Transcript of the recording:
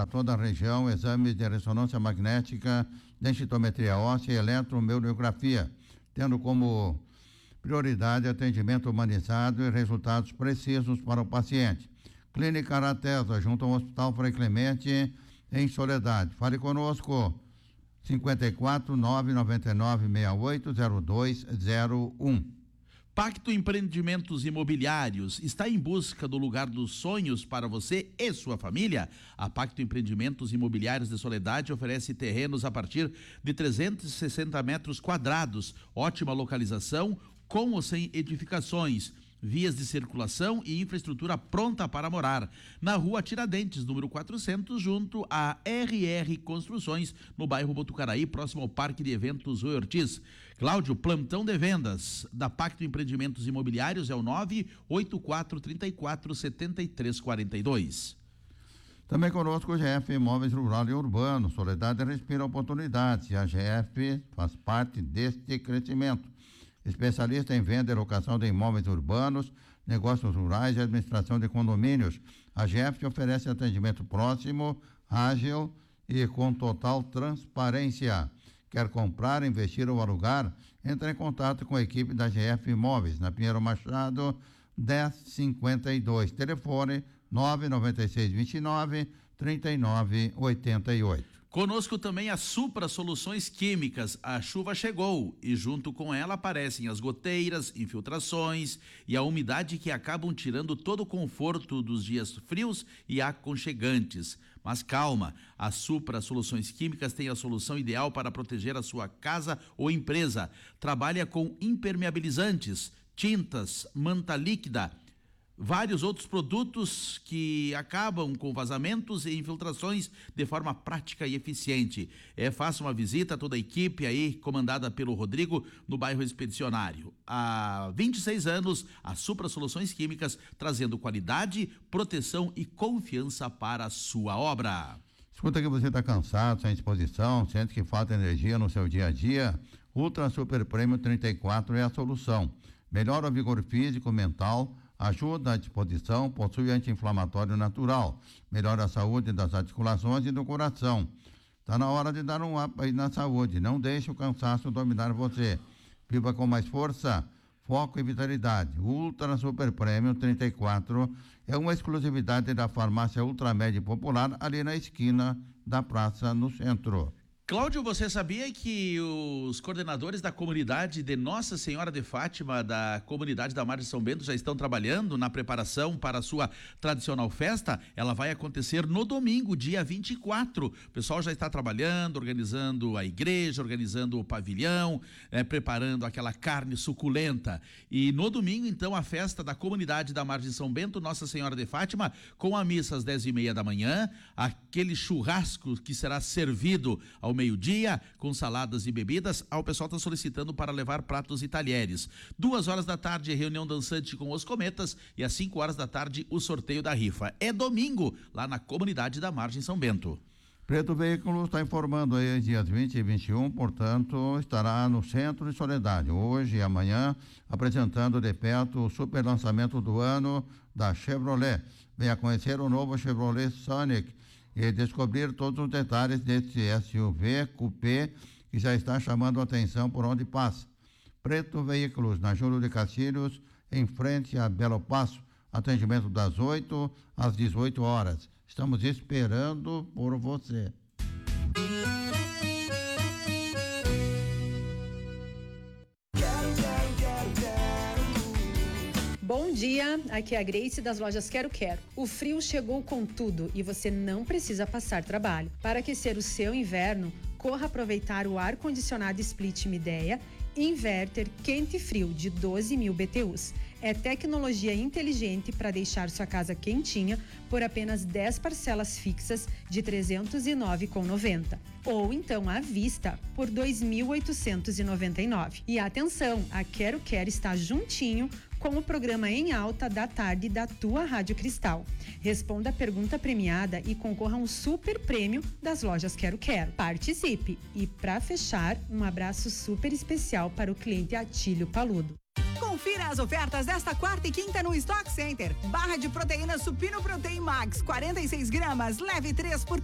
para toda a região, exames de ressonância magnética, densitometria óssea e eletromiografia, tendo como prioridade atendimento humanizado e resultados precisos para o paciente. Clínica Aratesa, junto ao Hospital Frei Clemente, em Soledade. Fale conosco, 54 999 68 0201. Pacto Empreendimentos Imobiliários está em busca do lugar dos sonhos para você e sua família? A Pacto Empreendimentos Imobiliários de Soledade oferece terrenos a partir de 360 metros quadrados, ótima localização, com ou sem edificações, vias de circulação e infraestrutura pronta para morar. Na rua Tiradentes, número 400, junto à RR Construções, no bairro Botucaraí, próximo ao Parque de Eventos Rui Ortiz. Cláudio, plantão de vendas da Pacto Empreendimentos Imobiliários é o 984347342. Também conosco o GF Imóveis Rural e Urbano. Soledade respira oportunidades e a GF faz parte deste crescimento. Especialista em venda e locação de imóveis urbanos, negócios rurais e administração de condomínios. A GF oferece atendimento próximo, ágil e com total transparência. Quer comprar, investir ou alugar? Entre em contato com a equipe da GF Imóveis, na Pinheiro Machado, 1052. Telefone 99629-3988. Conosco também a Supra Soluções Químicas. A chuva chegou e junto com ela aparecem as goteiras, infiltrações e a umidade que acabam tirando todo o conforto dos dias frios e aconchegantes. Mas calma, a Supra Soluções Químicas tem a solução ideal para proteger a sua casa ou empresa. Trabalha com impermeabilizantes, tintas, manta líquida, vários outros produtos que acabam com vazamentos e infiltrações de forma prática e eficiente. Faça uma visita a toda a equipe aí, comandada pelo Rodrigo, no bairro Expedicionário. Há 26 anos, a Supra Soluções Químicas, trazendo qualidade, proteção e confiança para a sua obra. Escuta que você está cansado, sem disposição, sente que falta energia no seu dia a dia? Ultra Super Prêmio 34 é a solução. Melhora o vigor físico, mental, ajuda à disposição, possui anti-inflamatório natural, melhora a saúde das articulações e do coração. Está na hora de dar um up aí na saúde, não deixe o cansaço dominar você. Viva com mais força, foco e vitalidade. Ultra Super Prêmio 34 é uma exclusividade da farmácia Ultramed Popular, ali na esquina da praça, no centro. Cláudio, você sabia que os coordenadores da comunidade de Nossa Senhora de Fátima, da comunidade da Margem de São Bento, já estão trabalhando na preparação para a sua tradicional festa? Ela vai acontecer no domingo, dia 24. O pessoal já está trabalhando, organizando a igreja, organizando o pavilhão, preparando aquela carne suculenta. E no domingo, então, a festa da comunidade da Margem de São Bento, Nossa Senhora de Fátima, com a missa às 10h30 da manhã, aquele churrasco que será servido ao meio-dia, com saladas e bebidas. O pessoal está solicitando para levar pratos e talheres. 14h, reunião dançante com os cometas, e às 17h, o sorteio da rifa. É domingo, lá na comunidade da Margem São Bento. Preto Veículos está informando aí, dias 20 e 21, portanto, estará no centro de Soledade, hoje e amanhã, apresentando de perto o super lançamento do ano da Chevrolet. Venha conhecer o novo Chevrolet Sonic e descobrir todos os detalhes desse SUV coupé que já está chamando a atenção por onde passa. Preto Veículos, na Júlio de Castilhos, em frente a Belo Passo. Atendimento das 8 às 18 horas. Estamos esperando por você. Bom dia, aqui é a Grace das lojas Quero Quero. O frio chegou com tudo e você não precisa passar trabalho. Para aquecer o seu inverno, corra aproveitar o ar-condicionado Split Midea Inverter quente e frio de 12.000 BTUs. É tecnologia inteligente para deixar sua casa quentinha por apenas 10 parcelas fixas de R$ 309,90. Ou então à vista por R$ 2.899. E atenção, a Quero Quero está juntinho com o programa Em Alta da tarde da tua Rádio Cristal. Responda a pergunta premiada e concorra a um super prêmio das lojas Quero Quero. Participe! E para fechar, um abraço super especial para o cliente Atílio Paludo. Confira as ofertas desta quarta e quinta no Stock Center. Barra de proteína Supino Protein Max, 46 gramas, leve 3 por